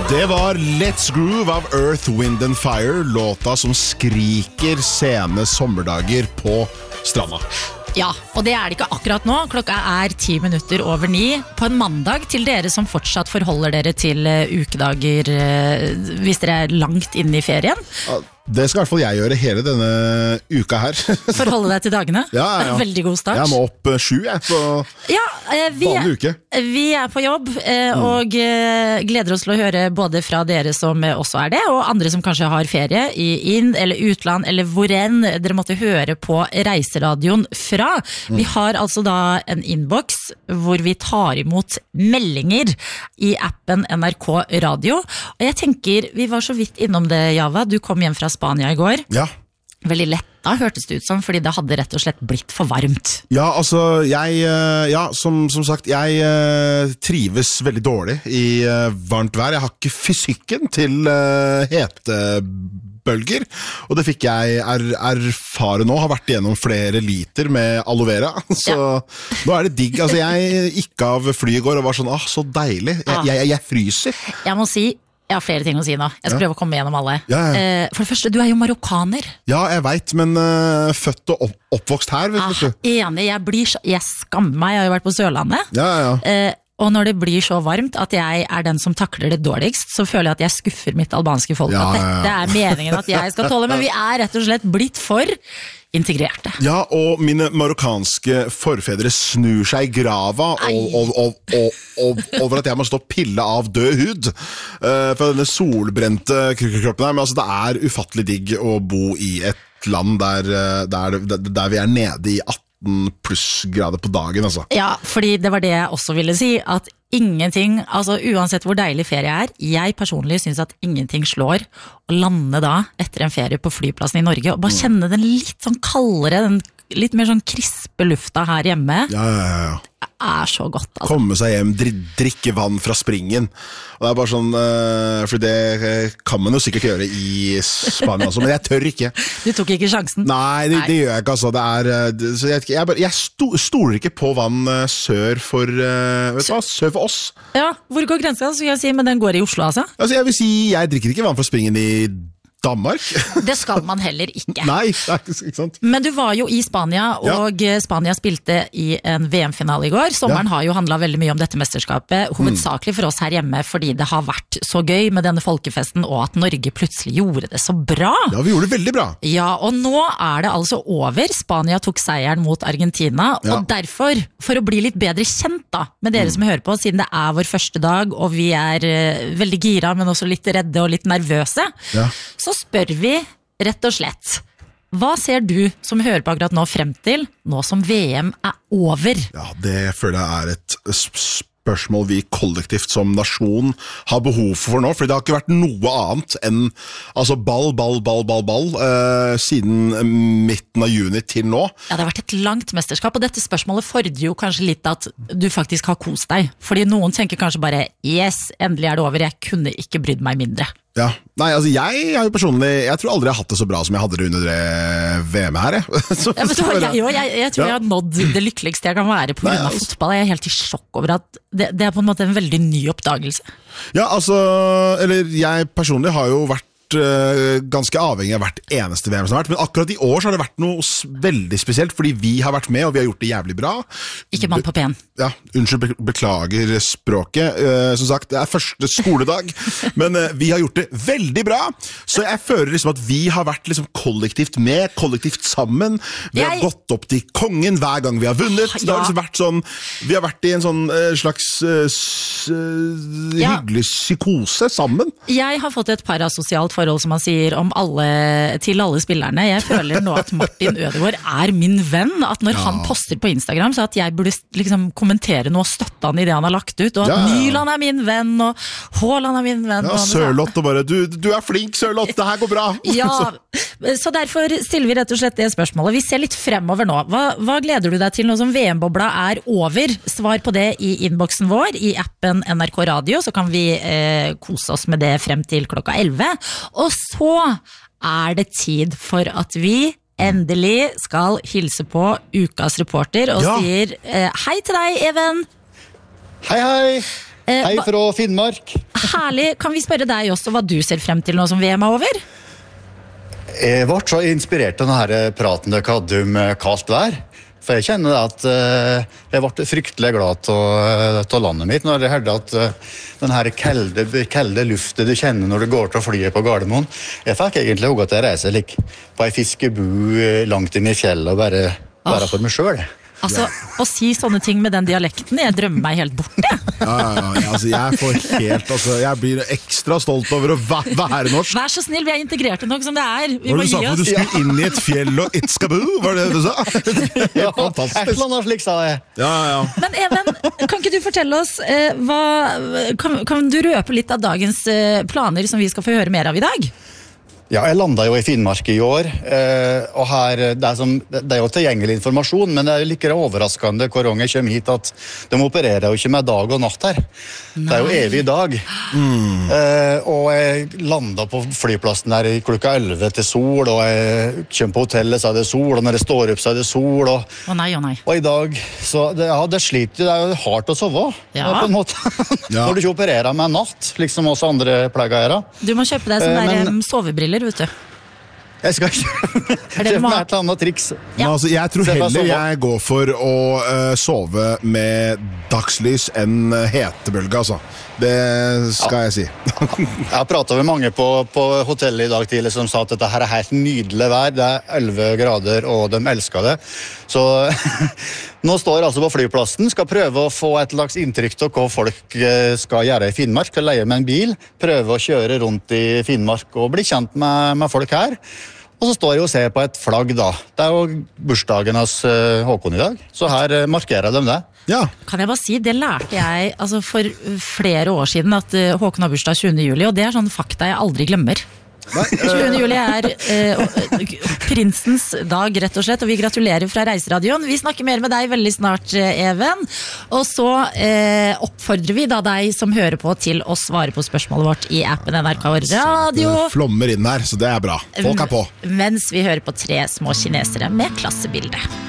Det var Let's Groove av Earth, Wind and Fire, låta som skriker sene sommerdager på stranda. Ja, og det er det ikke akkurat nå. Klokka er 9:10 på en mandag til dere som fortsatt forholder dere til ukedager hvis dere er langt inne i ferien. Ja, det skal i hvert fall jeg gjøre hele denne uka her. Forholde deg til dagene? Ja. Veldig god start. Jeg må opp 7 på vanlig uke. Vi er på jobb og gleder oss til å høre både fra dere som også er det, og andre som kanskje har ferie i inn- eller utland, eller hvor enn dere måtte høre på reiseradioen fra. Vi har altså da en inbox hvor vi tar imot meldinger i appen NRK Radio. Og jeg tenker, vi var så vidt innom det, Java. Du kom hjem fra Spania i går. Ja. Veldig letta hørtes det ut som, fordi det hadde rett og slett blitt for varmt. Ja, altså, som sagt, jeg trives veldig dårlig i varmt vær. Jeg har ikke fysikken til hetebølger, og det fikk jeg erfare nå. Har vært igjennom flere liter med aloe vera, så nå er det digg. Altså, jeg gikk av fly i går og var sånn, så deilig. Jeg fryser. Jeg må si, jeg har flere ting å si nå. Jeg skal prøve å komme gjennom alle. Ja. For det første, du er jo marokkaner. Ja, jeg vet, men født og oppvokst her, vet du. Enig, jeg skammer meg, jeg har jo vært på Sørlandet. Ja. Og når det blir så varmt at jeg er den som takler det dårligst, så føler jeg at jeg skuffer mitt albanske folk. At dette er meningen at jeg skal tåle, men vi er rett og slett blitt for integrerte. Ja, og mine marokkanske forfedre snur seg i grava over at jeg må stå og pille av død hud fra denne solbrente kroppen her, men altså det er ufattelig digg å bo i et land der vi er nede i 18 pluss grader på dagen, altså. Ja, fordi det var det jeg også ville si, at ingenting, altså uansett hvor deilig ferie er, jeg personlig synes at ingenting slår å lande da etter en ferie på flyplassen i Norge, og bare kjenne den litt sånn kaldere, den litt mer sånn krispe lufta her hjemme. Ja. Det er så godt, altså. Komme seg hjem, drikke vann fra springen. Og det er bare sånn, for det kan man jo sikkert gjøre i Spania også, men jeg tør ikke. Du tok ikke sjansen? Nei, det gjør jeg ikke, altså. Så jeg stoler ikke på vann sør for oss. Ja, hvor går grensen, så jeg si, men den går i Oslo, altså? Altså, jeg vil si, jeg drikker ikke vann fra springen i Danmark. Det skal man heller ikke. Nei, det er ikke sant. Men du var jo i Spania, og Spania spilte i en VM-finale i går. Sommeren har jo handlet veldig mye om dette mesterskapet, hovedsakelig for oss her hjemme, fordi det har vært så gøy med denne folkefesten, og at Norge plutselig gjorde det så bra. Ja, vi gjorde det veldig bra. Ja, og nå er det altså over. Spania tok seieren mot Argentina, og derfor, for å bli litt bedre kjent da, med dere som hører på, siden det er vår første dag, og vi er veldig gira, men også litt redde og litt nervøse, så spør vi rett og slett, hva ser du som hører på akkurat nå frem til, nå som VM er over? Ja, det føler jeg er et spørsmål vi kollektivt som nasjon har behov for nå, fordi det har ikke vært noe annet enn altså ball siden midten av juni til nå. Ja, det har vært et langt mesterskap, og dette spørsmålet fordrer jo kanskje litt at du faktisk har kost deg, fordi noen tenker kanskje bare, yes, endelig er det over, jeg kunne ikke brydd meg mindre. Ja, nei, altså jeg har jo personlig, jeg tror aldri jeg har hatt det så bra som jeg hadde det under det VM her. Jeg tror jeg har nådd det lykkeligste jeg kan være på grunn av fotball. Jeg er helt i sjokk over at det er på en måte en veldig ny oppdagelse. Ja, altså, eller jeg personlig har jo vært ganske avhengig av hvert eneste VM som har vært, men akkurat i år så har det vært noe veldig spesielt, fordi vi har vært med, og vi har gjort det jævlig bra. Ikke mann på pen. Ja, unnskyld, beklager språket. Som sagt, det er første skoledag, men vi har gjort det veldig bra, så jeg føler liksom at vi har vært liksom kollektivt med, kollektivt sammen. Vi har gått opp til kongen hver gang vi har vunnet. Det har liksom vært sånn, vi har vært i en sånn slags hyggelig psykose sammen. Jeg har fått et parasosialt forhold, som man sier, til alle spillerne. Jeg føler nå at Martin Ødegaard er min venn, at når han poster på Instagram, så at jeg burde liksom kommentere noe og støtte han i det han har lagt ut, og at Nyland er min venn, og Haaland er min venn. Ja, Sørloth, og bare, du er flink, Sørloth, det her går bra. Ja, så derfor stiller vi rett og slett det spørsmålet. Vi ser litt fremover nå. Hva gleder du deg til nå som VM-bobla er over? Svar på det i inboxen vår, i appen NRK Radio, så kan vi kose oss med det frem til klokka 11. Og så er det tid for at vi endelig skal hilse på ukas reporter og sier hei til deg, Even. Hei. Hei fra Finnmark. Herlig. Kan vi spørre deg også hva du ser frem til nå som VM er over? Jeg ble så inspirert av denne praten dere hadde om kaldt vær. For jeg kjenner at jeg ble fryktelig glad av landet mitt når jeg hørte at den her kalde luften du kjenner når du går til å fly på Gardermoen. Jeg fikk egentlig også at jeg reiser på en fiskebu langt inn i fjellet og bare for meg selv. Altså, å si sånne ting med den dialekten, jeg drømmer meg helt bort det. Jeg blir ekstra stolt over å være norsk. Vær så snill, vi er integrerte nok som det er. Vi må gi oss. Du skulle inn i et fjell og itskabu, var det du sa? Fantastisk. Et eller annet slik sa jeg. Ja. Men Even, kan ikke du fortelle oss, kan du røpe litt av dagens planer som vi skal få høre mer av i dag? Ja, jeg landet jo i Finnmark i år, og her, det er jo tilgjengelig informasjon, men det er jo like overraskende hvor jeg kommer hit at de opererer jo ikke med dag og natt her. Nei. Det er jo evig dag. Og jeg landet på flyplassen her klokka 11 til sol, og jeg kommer på hotellet så er det sol, og når jeg står opp så er det sol. Å nei. Og i dag, så det sliter, det er jo hardt å sove, på en måte. Når du ikke opererer med natt, liksom oss andre pleier å gjøre. Du må kjøpe deg sånne sovebriller, vet du. Jeg skal kjøpe et eller annet triks. Ja. Altså, jeg tror heller jeg går for å sove med dagslys enn hetebølge, altså. Det skal jeg si. Jeg har pratet med mange på hotellet i dag tidlig som sa at dette her er helt nydelig vær. Det er 11 grader, og de elsker det. Så nå står jeg altså på flyplassen, skal prøve å få et slags inntrykk av hva folk skal gjøre i Finnmark. Skal leie med en bil, prøve å kjøre rundt i Finnmark og bli kjent med folk her. Og så står jeg og ser på et flagg da. Det er jo bursdagen hans Håkon i dag, så her markerer de det. Ja. Kan jeg bare si, det lærte jeg for flere år siden, at Håkon har bursdag 20. juli, og det er sånn fakta jeg aldri glemmer. 20. juli er prinsens dag, rett og slett, og vi gratulerer fra Reiseradioen. Vi snakker mer med deg veldig snart, Even. Og så oppfordrer vi da deg som hører på til å svare på spørsmålet vårt i appen NRK Radio. Det flommer inn her, så det er bra. Folk er på. Mens vi hører på 3 små kinesere med klassebilde.